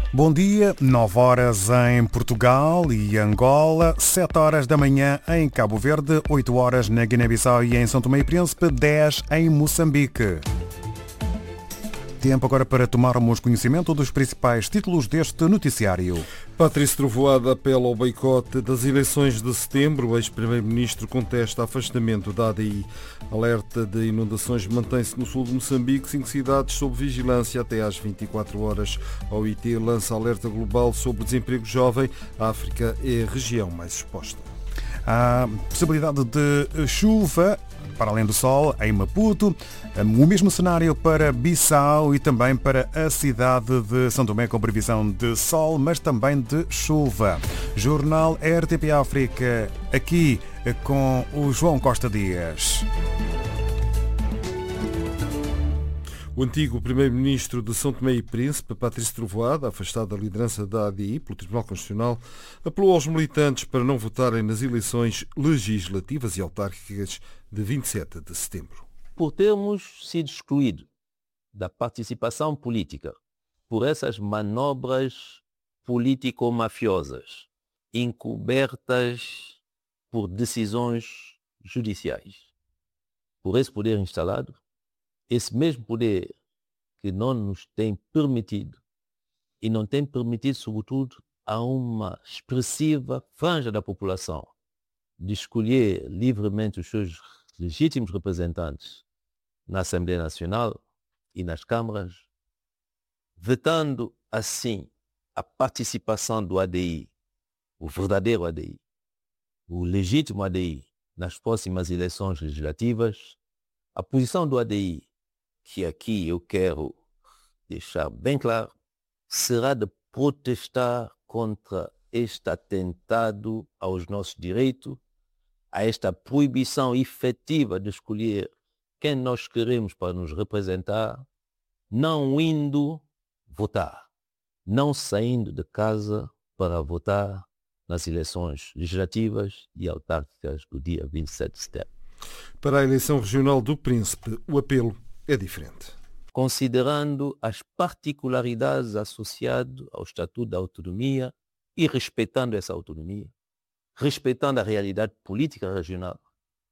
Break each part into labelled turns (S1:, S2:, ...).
S1: Bom dia, 9 horas em Portugal e Angola, 7 horas da manhã em Cabo Verde, 8 horas na Guiné-Bissau e em São Tomé e Príncipe, 10 em Moçambique. Tempo agora para tomarmos conhecimento dos principais títulos deste noticiário.
S2: Patrício Trovoada apela ao boicote das eleições de setembro. O ex-primeiro-ministro contesta afastamento da ADI. Alerta de inundações mantém-se no sul de Moçambique. 5 cidades sob vigilância até às 24 horas. A OIT lança alerta global sobre desemprego jovem. A África é a região mais exposta.
S1: Há possibilidade de chuva, para além do sol, em Maputo. O mesmo cenário para Bissau e também para a cidade de São Tomé, com previsão de sol, mas também de chuva. Jornal RTP África, aqui com o João Costa Dias.
S2: O antigo primeiro-ministro de São Tomé e Príncipe, Patrício Trovoada, afastado da liderança da ADI pelo Tribunal Constitucional, apelou aos militantes para não votarem nas eleições legislativas e autárquicas de 27 de setembro.
S3: Por termos sido excluídos da participação política por essas manobras político-mafiosas encobertas por decisões judiciais, por esse poder instalado, esse mesmo poder que não nos tem permitido e não tem permitido, sobretudo, a uma expressiva franja da população de escolher livremente os seus legítimos representantes na Assembleia Nacional e nas câmaras, vetando assim a participação do ADI, o verdadeiro ADI, o legítimo ADI, nas próximas eleições legislativas. A posição do ADI, que aqui eu quero deixar bem claro, será de protestar contra este atentado aos nossos direitos, a esta proibição efetiva de escolher quem nós queremos para nos representar, não indo votar, não saindo de casa para votar nas eleições legislativas e autárquicas do dia 27 de setembro.
S2: Para a eleição regional do Príncipe, o apelo é diferente.
S3: Considerando as particularidades associadas ao Estatuto da Autonomia e respeitando essa autonomia, respeitando a realidade política regional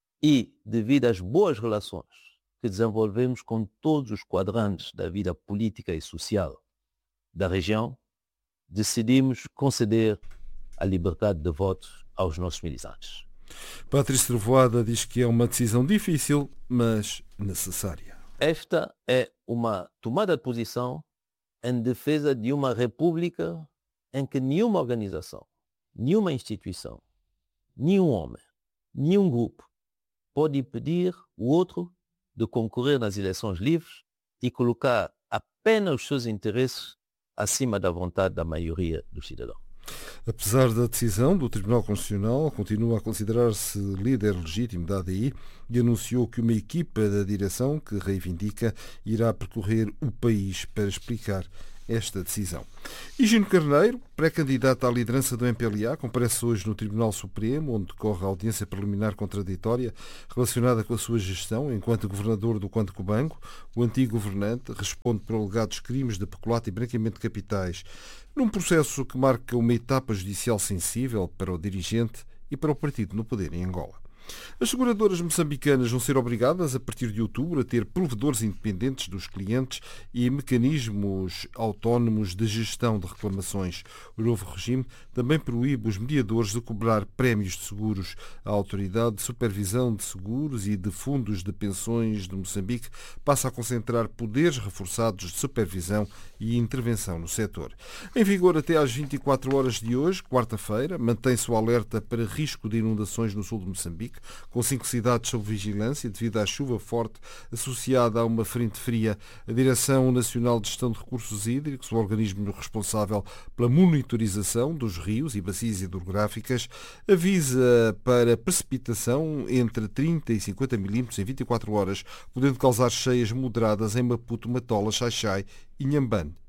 S3: e devido às boas relações que desenvolvemos com todos os quadrantes da vida política e social da região, decidimos conceder a liberdade de voto aos nossos militantes.
S2: Patrício Trovoada diz que é uma decisão difícil, mas necessária.
S3: Esta é uma tomada de posição em defesa de uma república em que nenhuma organização, nenhuma instituição, nenhum homem, nenhum grupo pode impedir o outro de concorrer nas eleições livres e colocar apenas os seus interesses acima da vontade da maioria dos cidadãos.
S2: Apesar da decisão do Tribunal Constitucional, continua a considerar-se líder legítimo da ADI e anunciou que uma equipa da direção que reivindica irá percorrer o país para explicar esta decisão. Higino Carneiro, pré-candidato à liderança do MPLA, comparece hoje no Tribunal Supremo, onde decorre a audiência preliminar contraditória relacionada com a sua gestão enquanto governador do Quanto Banco. O antigo governante responde por alegados crimes de peculato e branqueamento de capitais, num processo que marca uma etapa judicial sensível para o dirigente e para o partido no poder em Angola. As seguradoras moçambicanas vão ser obrigadas, a partir de outubro, a ter provedores independentes dos clientes e mecanismos autónomos de gestão de reclamações. O novo regime também proíbe os mediadores de cobrar prémios de seguros. A Autoridade de Supervisão de Seguros e de Fundos de Pensões de Moçambique passa a concentrar poderes reforçados de supervisão e intervenção no setor. Em vigor até às 24 horas de hoje, quarta-feira, mantém-se o alerta para risco de inundações no sul de Moçambique, com 5 cidades sob vigilância devido à chuva forte associada a uma frente fria. A Direção Nacional de Gestão de Recursos Hídricos, o organismo responsável pela monitorização dos rios e bacias hidrográficas, avisa para precipitação entre 30 e 50 milímetros em 24 horas, podendo causar cheias moderadas em Maputo, Matola, Xai-Xai, Inhambane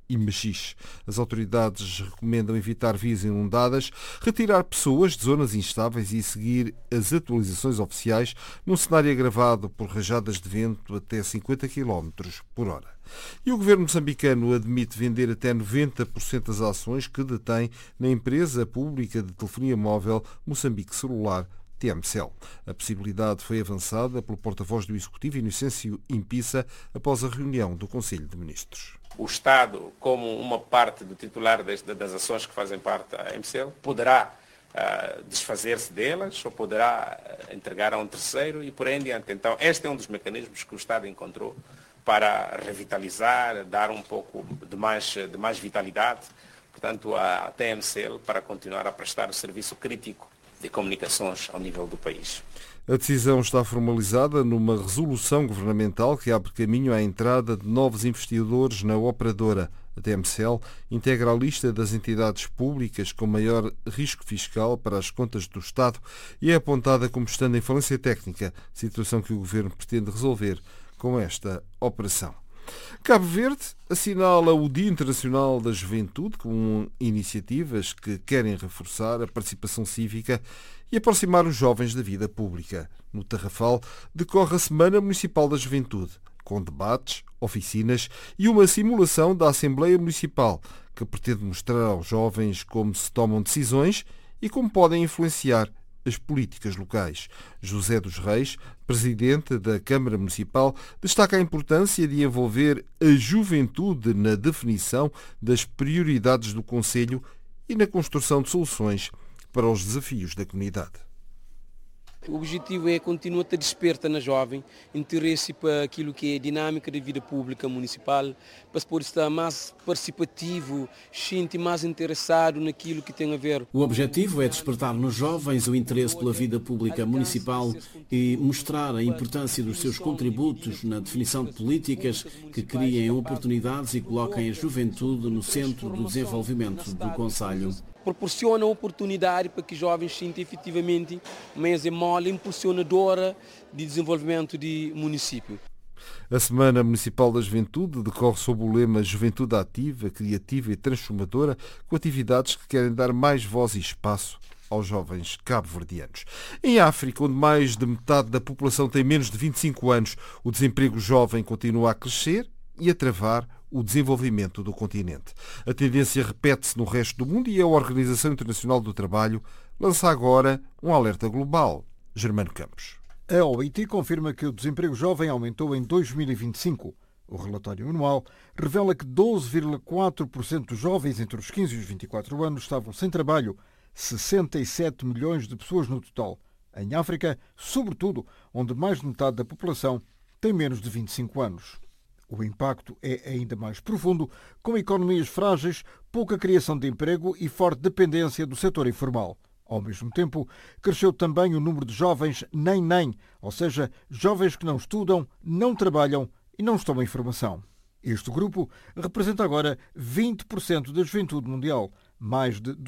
S2: e Machis. As autoridades recomendam evitar vias inundadas, retirar pessoas de zonas instáveis e seguir as atualizações oficiais num cenário agravado por rajadas de vento até 50 km por hora. E o governo moçambicano admite vender até 90% das ações que detém na empresa pública de telefonia móvel Moçambique Celular, TMCell. A possibilidade foi avançada pelo porta-voz do Executivo, Inocêncio Impissa, após a reunião do Conselho de Ministros.
S4: O Estado, como uma parte do titular das ações que fazem parte da MCL, poderá desfazer-se delas ou poderá entregar a um terceiro e por aí em diante. Então, este é um dos mecanismos que o Estado encontrou para revitalizar, dar um pouco de mais vitalidade, portanto, à TMCL para continuar a prestar o serviço crítico de comunicações ao nível do país.
S2: A decisão está formalizada numa resolução governamental que abre caminho à entrada de novos investidores na operadora. A TMCL integra a lista das entidades públicas com maior risco fiscal para as contas do Estado e é apontada como estando em falência técnica, situação que o governo pretende resolver com esta operação. Cabo Verde assinala o Dia Internacional da Juventude com iniciativas que querem reforçar a participação cívica e aproximar os jovens da vida pública. No Tarrafal decorre a Semana Municipal da Juventude, com debates, oficinas e uma simulação da Assembleia Municipal, que pretende mostrar aos jovens como se tomam decisões e como podem influenciar as políticas locais. José dos Reis, presidente da Câmara Municipal, destaca a importância de envolver a juventude na definição das prioridades do Conselho e na construção de soluções para os desafios da comunidade.
S5: O objetivo é continuar a despertar na jovem interesse para aquilo que é dinâmica da vida pública municipal, para se poder estar mais participativo, sentir mais interessado naquilo que tem a ver.
S6: O objetivo é despertar nos jovens o interesse pela vida pública municipal e mostrar a importância dos seus contributos na definição de políticas que criem oportunidades e coloquem a juventude no centro do desenvolvimento do Conselho.
S5: Proporciona oportunidade para que jovens sintam efetivamente uma mole impulsionadora de desenvolvimento de município.
S2: A Semana Municipal da Juventude decorre sob o lema Juventude Ativa, Criativa e Transformadora, com atividades que querem dar mais voz e espaço aos jovens cabo-verdianos. Em África, onde mais de metade da população tem menos de 25 anos, o desemprego jovem continua a crescer e a travar o desenvolvimento do continente. A tendência repete-se no resto do mundo e a Organização Internacional do Trabalho lança agora um alerta global. Germano Campos.
S7: A OIT confirma que o desemprego jovem aumentou em 2025. O relatório anual revela que 12,4% dos jovens entre os 15 e os 24 anos estavam sem trabalho, 67 milhões de pessoas no total. Em África, sobretudo, onde mais de metade da população tem menos de 25 anos. O impacto é ainda mais profundo, com economias frágeis, pouca criação de emprego e forte dependência do setor informal. Ao mesmo tempo, cresceu também o número de jovens nem, ou seja, jovens que não estudam, não trabalham e não estão em formação. Este grupo representa agora 20% da juventude mundial, mais de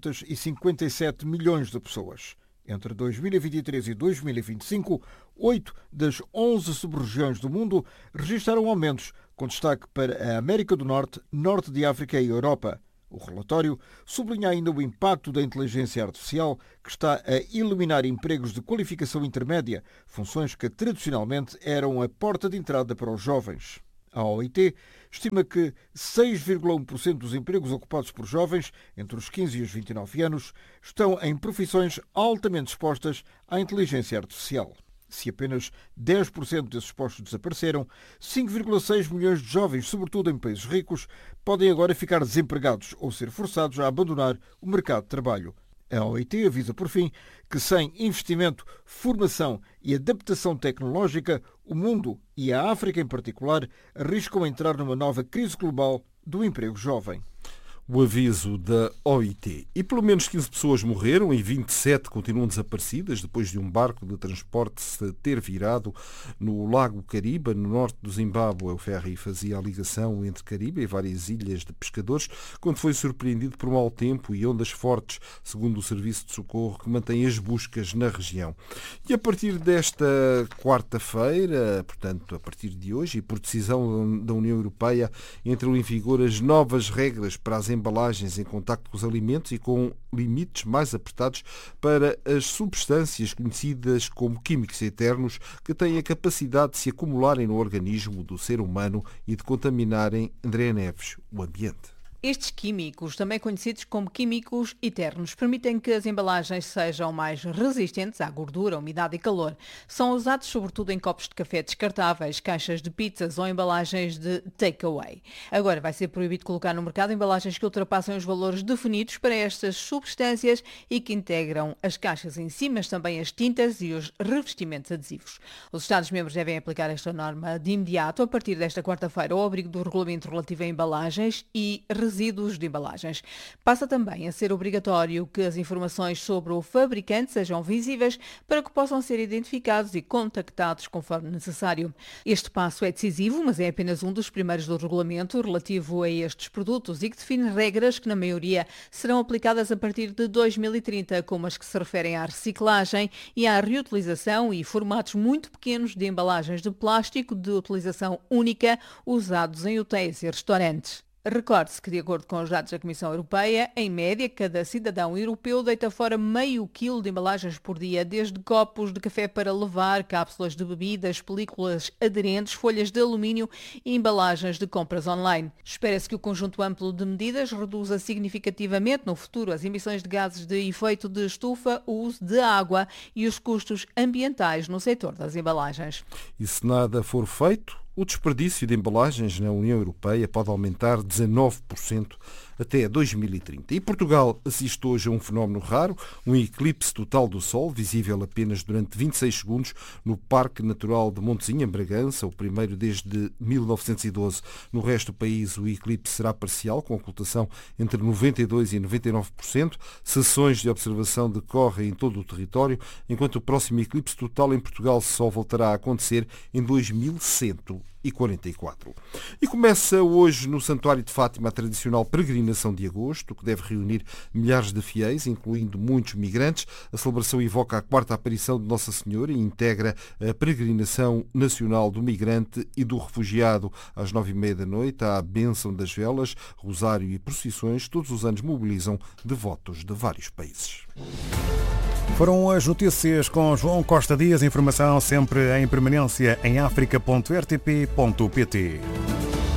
S7: 257 milhões de pessoas. Entre 2023 e 2025, 8 das 11 sub-regiões do mundo registraram aumentos, com destaque para a América do Norte, Norte de África e Europa. O relatório sublinha ainda o impacto da inteligência artificial, que está a eliminar empregos de qualificação intermédia, funções que tradicionalmente eram a porta de entrada para os jovens. A OIT estima que 6,1% dos empregos ocupados por jovens entre os 15 e os 29 anos estão em profissões altamente expostas à inteligência artificial. Se apenas 10% desses postos desapareceram, 5,6 milhões de jovens, sobretudo em países ricos, podem agora ficar desempregados ou ser forçados a abandonar o mercado de trabalho. A OIT avisa, por fim, que sem investimento, formação e adaptação tecnológica, o mundo, e a África em particular, arriscam entrar numa nova crise global do emprego jovem.
S2: o aviso da OIT. E pelo menos 15 pessoas morreram e 27 continuam desaparecidas depois de um barco de transporte se ter virado no Lago Caribe, no norte do Zimbábue. O ferry fazia a ligação entre Caribe e várias ilhas de pescadores quando foi surpreendido por mau tempo e ondas fortes, segundo o Serviço de Socorro que mantém as buscas na região. E a partir desta quarta-feira, portanto a partir de hoje, e por decisão da União Europeia, entram em vigor as novas regras para as embalagens em contacto com os alimentos e com limites mais apertados para as substâncias conhecidas como químicos eternos, que têm a capacidade de se acumularem no organismo do ser humano e de contaminarem, André Neves, o ambiente.
S8: Estes químicos, também conhecidos como químicos eternos, permitem que as embalagens sejam mais resistentes à gordura, umidade e calor. São usados sobretudo em copos de café descartáveis, caixas de pizzas ou embalagens de takeaway. Agora vai ser proibido colocar no mercado embalagens que ultrapassem os valores definidos para estas substâncias e que integram as caixas em si, mas também as tintas e os revestimentos adesivos. Os Estados-membros devem aplicar esta norma de imediato, a partir desta quarta-feira, ao abrigo do regulamento relativo a embalagens e resíduos de embalagens. Passa também a ser obrigatório que as informações sobre o fabricante sejam visíveis para que possam ser identificados e contactados conforme necessário. Este passo é decisivo, mas é apenas um dos primeiros do regulamento relativo a estes produtos e que define regras que, na maioria, serão aplicadas a partir de 2030, como as que se referem à reciclagem e à reutilização e formatos muito pequenos de embalagens de plástico de utilização única usados em hotéis e restaurantes. Recorde-se que, de acordo com os dados da Comissão Europeia, em média, cada cidadão europeu deita fora meio quilo de embalagens por dia, desde copos de café para levar, cápsulas de bebidas, películas aderentes, folhas de alumínio e embalagens de compras online. Espera-se que o conjunto amplo de medidas reduza significativamente no futuro as emissões de gases de efeito de estufa, o uso de água e os custos ambientais no setor das embalagens.
S2: E se nada for feito, o desperdício de embalagens na União Europeia pode aumentar 19% até 2030. E Portugal assiste hoje a um fenómeno raro, um eclipse total do Sol, visível apenas durante 26 segundos no Parque Natural de Montezinha, em Bragança, o primeiro desde 1912. No resto do país, o eclipse será parcial, com ocultação entre 92% e 99%. Sessões de observação decorrem em todo o território, enquanto o próximo eclipse total em Portugal só voltará a acontecer em 2144. E começa hoje no Santuário de Fátima a tradicional peregrinação de agosto, que deve reunir milhares de fiéis, incluindo muitos migrantes. A celebração evoca a quarta aparição de Nossa Senhora e integra a peregrinação nacional do migrante e do refugiado. Às 9h30 da noite há a bênção das velas, rosário e procissões. Todos os anos mobilizam devotos de vários países.
S1: Foram as notícias com João Costa Dias. Informação sempre em permanência em africa.rtp.pt.